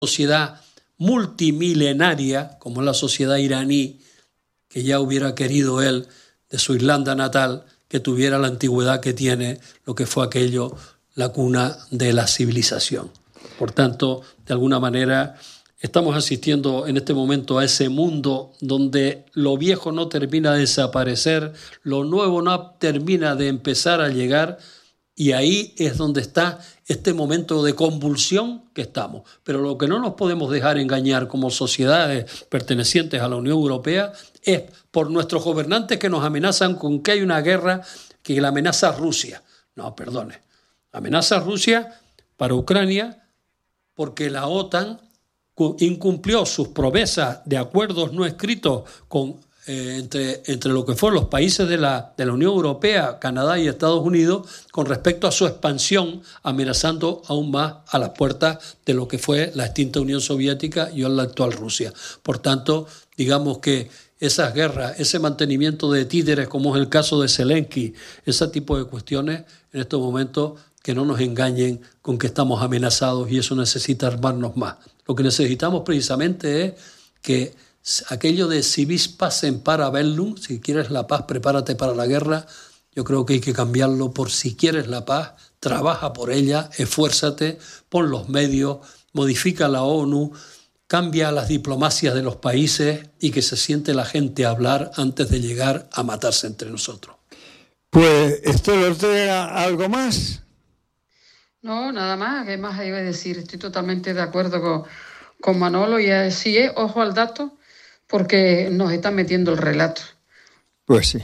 sociedad multimilenaria, como es la sociedad iraní, que ya hubiera querido él, de su Irlanda natal, que tuviera la antigüedad que tiene, lo que fue aquello, la cuna de la civilización. Por tanto, de alguna manera, estamos asistiendo en este momento a ese mundo donde lo viejo no termina de desaparecer, lo nuevo no termina de empezar a llegar, y ahí es donde está este momento de convulsión que estamos. Pero lo que no nos podemos dejar engañar como sociedades pertenecientes a la Unión Europea es por nuestros gobernantes que nos amenazan con que hay una guerra que la amenaza Rusia. No, perdone. Amenaza Rusia para Ucrania porque la OTAN incumplió sus promesas de acuerdos no escritos con entre lo que fueron los países de la Unión Europea, Canadá y Estados Unidos, con respecto a su expansión, amenazando aún más a las puertas de lo que fue la extinta Unión Soviética y hoy la actual Rusia. Por tanto, digamos que esas guerras, ese mantenimiento de títeres, como es el caso de Zelensky, ese tipo de cuestiones, en estos momentos, que no nos engañen con que estamos amenazados y eso necesita armarnos más. Lo que necesitamos precisamente es que aquello de si vis pacem para bellum, si quieres la paz, prepárate para la guerra, yo creo que hay que cambiarlo por si quieres la paz, trabaja por ella, esfuérzate, pon los medios, modifica la ONU, cambia las diplomacias de los países y que se siente la gente a hablar antes de llegar a matarse entre nosotros. Pues, Esther Ortega, ¿algo más? No, nada más. ¿Qué más iba a decir? Estoy totalmente de acuerdo con Manolo y así es, ojo al dato, porque nos están metiendo el relato. Pues sí.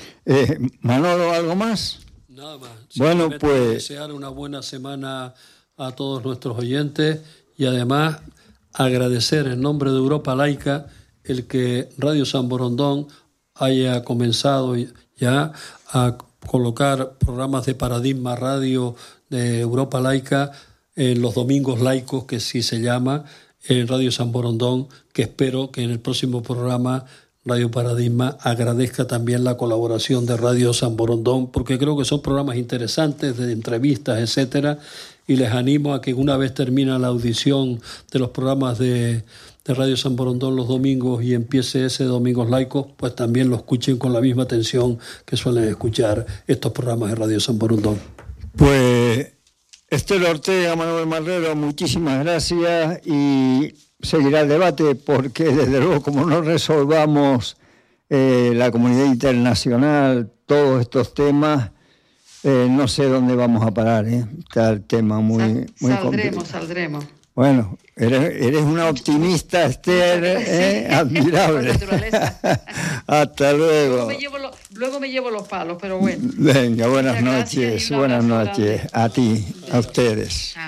Manolo, ¿algo más? Nada más. Bueno, pues desear una buena semana a todos nuestros oyentes y además agradecer en nombre de Europa Laica el que Radio San Borondón haya comenzado ya a colocar programas de Paradigma Radio de Europa Laica en los domingos laicos, que sí se llama, en Radio San Borondón, que espero que en el próximo programa Radio Paradigma agradezca también la colaboración de Radio San Borondón, porque creo que son programas interesantes de entrevistas, etcétera, y les animo a que una vez termina la audición de los programas de Radio San Borondón los domingos y empiece ese Domingos Laicos, pues también lo escuchen con la misma atención que suelen escuchar estos programas de Radio San Borondón. Pues Esther Ortega, Manuel Marrero, muchísimas gracias y seguirá el debate porque desde luego como no resolvamos la comunidad internacional, todos estos temas, no sé dónde vamos a parar, está el tema muy complicado. Saldremos. Bueno, eres una optimista, Esther, admirable. Hasta luego. Luego me llevo los palos, pero bueno. Venga, buenas noches. A ti, a ustedes.